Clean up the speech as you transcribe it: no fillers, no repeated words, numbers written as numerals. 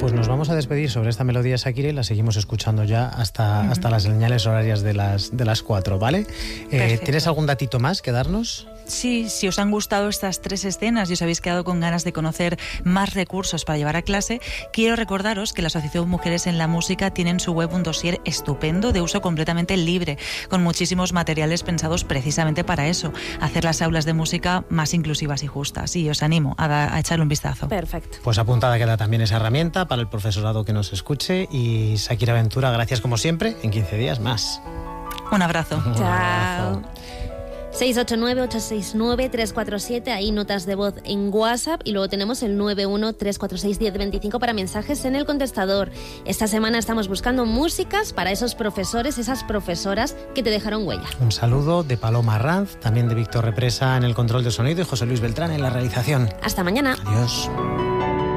Pues nos vamos a despedir sobre esta melodía Shakira y la seguimos escuchando ya hasta las señales horarias de las 4, ¿vale? ¿Tienes algún datito más que darnos? Sí, si os han gustado estas 3 escenas y os habéis quedado con ganas de conocer más recursos para llevar a clase, quiero recordaros que la Asociación Mujeres en la Música tiene en su web un dossier estupendo de uso completamente libre, con muchísimos materiales pensados precisamente para eso, hacer las aulas de música más inclusivas y justas. Y os animo a echarle un vistazo. Perfecto. Pues apuntada queda también esa herramienta para el profesorado que nos escuche. Y Shakira Ventura, gracias como siempre, en 15 días más. Un abrazo. Chao. 689-869-347, ahí notas de voz en WhatsApp, y luego tenemos el 91-346-1025 para mensajes en el contestador. Esta semana estamos buscando músicas para esos profesores, esas profesoras que te dejaron huella. Un saludo de Paloma Ranz, también de Víctor Represa en el control de sonido y José Luis Beltrán en la realización. Hasta mañana. Adiós.